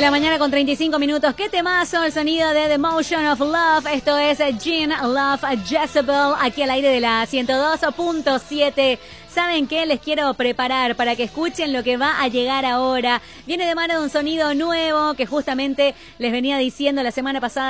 la mañana con 35 minutos. ¡Qué temazo! El sonido de The Motion of Love. Esto es Jean Love Jezebel, aquí al aire de la 102.7. ¿Saben qué? Les quiero preparar para que escuchen lo que va a llegar ahora. Viene de mano de un sonido nuevo que justamente les venía diciendo la semana pasada.